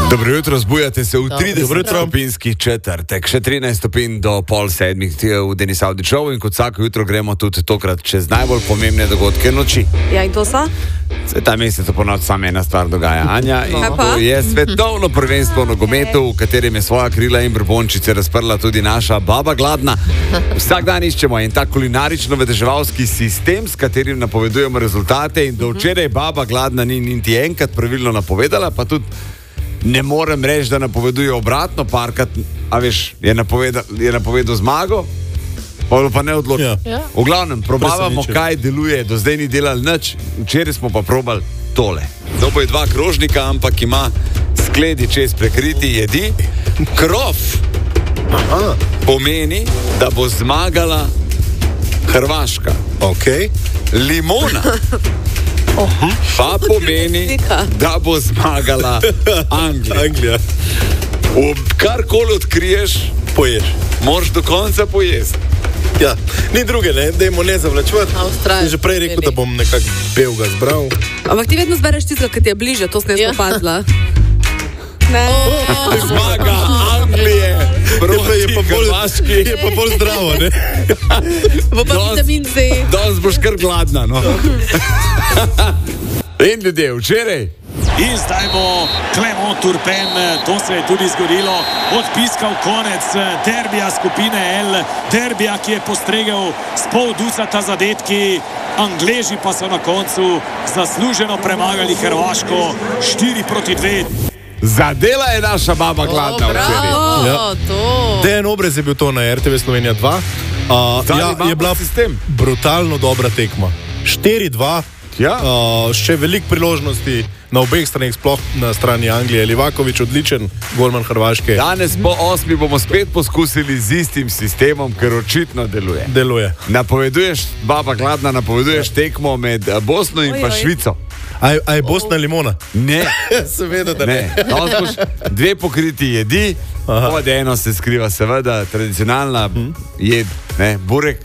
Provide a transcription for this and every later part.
Dobro jutro, zbujate se v 30-stopinjski četrtek, še 13 stopinj do 6:30 v Denis Audi Show in kot vsako jutro gremo tudi tokrat čez najbolj pomembne dogodke noči. Ja, in to so? Ta mesec po noč samo ena stvar dogaja, Anja, in to je svetovno prvenstvo v nogometu, v katerem je svoja krila in brbončice razprla tudi naša baba Gladna. Vsak dan iščemo en tak kulinarično-vedeževalski sistem, s katerim napovedujemo rezultate in do včeraj baba Gladna ni niti enkrat pravilno napovedala, pa tudi ne morem reči, da napoveduje obratno, parkrat, a veš, je napovedal zmago, pa ne odločil. Ja. V glavnem, probavamo, kaj deluje, do zdaj ni delal nič, včeraj smo pa probali tole. Dobo je 2 krožnika, ampak ima skledi čez prekriti jedi. Krof pomeni, da bo zmagala Hrvaška. Limona pa pomeni, da bo zmagala Anglija. Karkoli odkriješ, poješ. Moraš do konca pojesti. Ja, ni druge, ne, dajmo ne zavlačevati. Sem že prej rekel, da bom nekako belga zbral. Ampak ti vedno zbereš tisto, ki ti je bliže, to sem jaz opazila. Zmaga Anglije proti Hrvaški. Je pa bolj zdravo, ne? Bo pa vitamin C. Danes boš kar gladna, no. In ljudje, včeraj in zdaj bo Clement Turpin, to se je tudi zgodilo, odpiskal konec derbija skupine L, derbija, ki je postregel s pol ducata zadetki. Angleži pa so na koncu zasluženo premagali Hrvaško 4-2. Zadela je naša baba Gladna včeraj. Dejan Obrez je bil to na RTV Slovenija 2. Je bila brutalno dobra tekma. 4-2. Še veliko priložnosti na obeh straneh, sploh na strani Anglije. Livaković odličen golman Hrvaške. Danes po 8 bomo spet poskusili z istim sistemom, ker očitno deluje. Napoveduješ, baba Gladna, napoveduješ tekmo med Bosno in pa Švico. A je Bosna limona? Ne. Seveda, da ne. Dve pokriti jedi, pod eno se skriva seveda tradicionalna jed, ne, burek.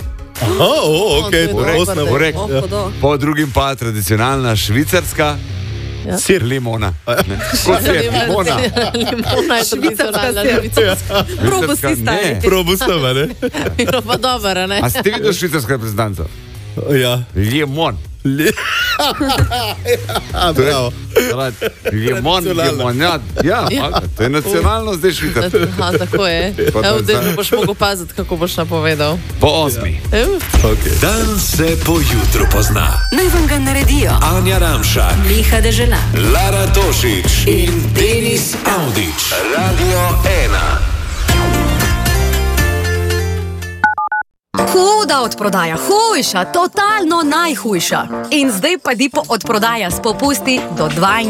Burek. Po drugim pa tradicionalna švicarska sir limona. Kot sir limona. Limona je tradicionalna švicarska. Probusti stari. Probustava, ne? Bilo pa dobro, ne? A ste videli švicarsko reprezentanco? Ja. Limon. Bravo. Limonjad. Ja, to je nacionalno zdaj Švicarska. Tako je. Evo, da boš mogel paziti, kako boš napovedal. Po 8. Dan se po jutru pozna. Naj vam ga naredijo Anja Ramšak, Miha Deželan, Lara Tošič in Denis Audič. Radio 1. Huda odprodaja, hujša, totalno najhujša. In zdaj pa Dipo odprodaja s popusti do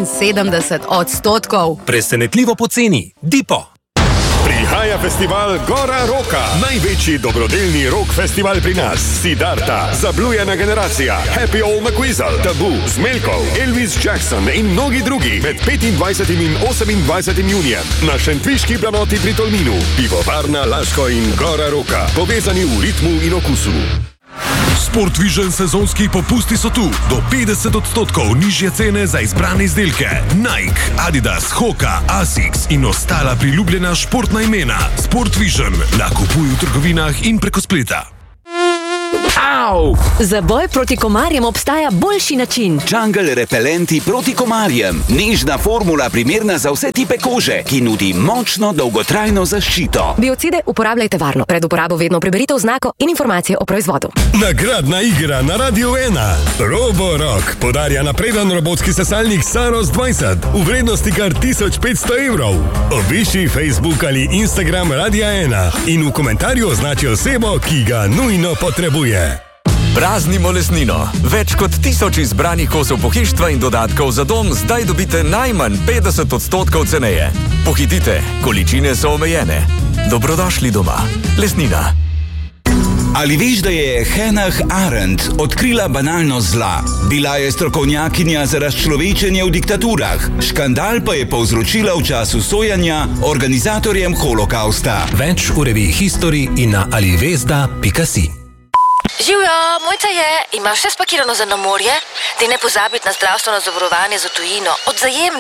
72%. Presenetljivo poceni. Dipo. Prihaja festival Gora Roka, največji dobrodelni rock festival pri nas. Siddharta, Zablujena generacija, Happy Old McQuizzle, Tabu, Zmelkov, Elvis Jackson in mnogi drugi med 25. in 28. junijem na šentviški planoti pri Tolminu. Pivovarna Laško in Gora Roka, povezani v ritmu in okusu. Sportvision sezonski popusti so tu. Do 50% nižje cene za izbrane izdelke. Nike, Adidas, Hoka, Asics in ostala priljubljena športna imena. Sportvision nakupuj v trgovinah in preko spleta. Au! Za boj proti komarjem obstaja boljši način. Jungle repelenti proti komarjem. Nežna formula primerna za vse tipe kože, ki nudi močno dolgotrajno zaščito. Biocide uporabljajte varno. Pred uporabo vedno preberite oznako in informacije o proizvodu. Nagradna igra na Radio 1. Roborock podarja napreden robotski sesalnik Saros 20 v vrednosti kar 1500 evrov. Obiši Facebook ali Instagram Radia 1 in v komentarju označi osebo, ki ga nujno potrebuje. Praznimo lesnino. Več kot 1000 izbranih kosov pohištva in dodatkov za dom zdaj dobite najmanj 50% ceneje. Pohitite, količine so omejene. Dobrodošli doma. Lesnina. Ali veš, da je Hannah Arendt odkrila banalnost zla? Bila je strokovnjakinja za razčlovečenje v diktaturah. Škandal pa je povzročila v času sojanja organizatorjem holokausta. Več v reviji History in na alivesda.si. Živjo, mojca je, imaš vse spakirano za na morje? Daj ne pozabiti na zdravstveno zavarovanje za tujino od Vzajemne.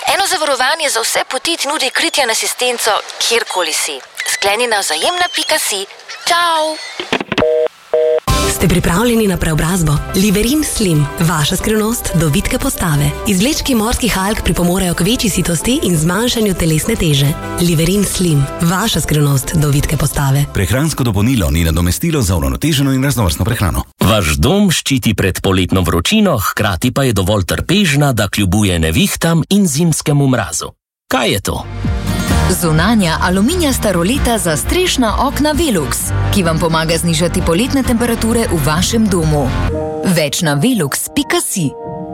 Eno zavarovanje za vse poti ti nudi kritje in asistenco, kjerkoli si. Sklenjena Vzajemna.si. Čau! Ste pripravljeni na preobrazbo? Liverin Slim, vaša skrivnost do vitke postave. Izvlečki morskih alg pripomorejo k večji sitosti in zmanjšanju telesne teže. Liverin Slim, vaša skrivnost do vitke postave. Prehransko dopolnilo ni nadomestilo za uravnoteženo in raznovrstno prehrano. Vaš dom ščiti pred poletno vročino, hkrati pa je dovolj trpežna, da kljubuje nevihtam in zimskemu mrazu. Kaj je to? Zunanja aluminijasta roleta za strešna okna Velux, ki vam pomaga znižati poletne temperature v vašem domu. Več na velux.si.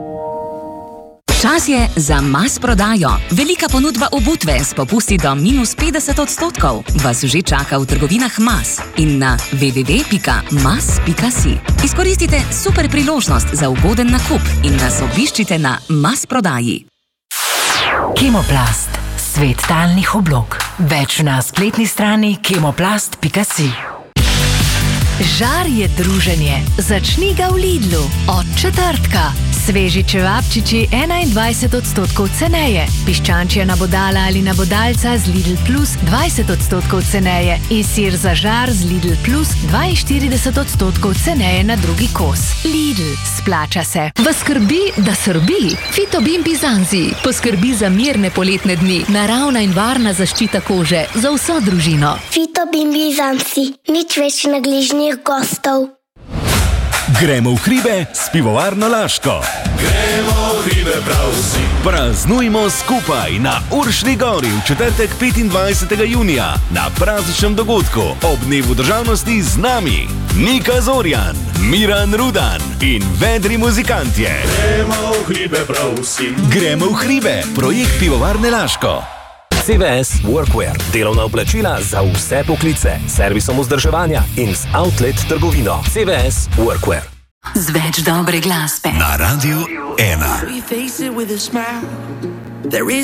Čas je za Mas prodajo. Velika ponudba obutve s popusti do -50%. Vas že čaka v trgovinah Mas in na www.mas.si. Izkoristite super priložnost za ugoden nakup in nas obiščite na Mas prodaji. Kemoplast. Svet talnih oblog. Več na spletni strani kemoplast.si. Žar je druženje. Začni ga v Lidlu. Od četrtka. Sveži čevapčiči 21% ceneje. Piščančja nabodala ali nabodalca z Lidl Plus 20% ceneje. In sir za žar z Lidl Plus 42% ceneje na drugi kos. Lidl, splača se. Vas skrbi, da srbi. Fitobim Bizanzi poskrbi za mirne poletne dni. Naravna in varna zaščita kože za vso družino. Fitobim Bizanzi. Nič več nagližnih gostov. Gremo v hribe s pivovarno Laško. Gremo v hribe prav vsi. Praznujmo skupaj na Uršni gori v četrtek 25. junija na prazničnem dogodku ob dnevu državnosti z nami Nika Zorjan, Miran Rudan in vedri muzikantje. Gremo v hribe prav vsi. Gremo v hribe, projekt pivovarne Laško. CVS Workwear, delovna oblačila za vse poklice, servisom vzdrževanja in z outlet trgovino. CVS Workwear. Z več dobre glasbe. Na Radiu 1.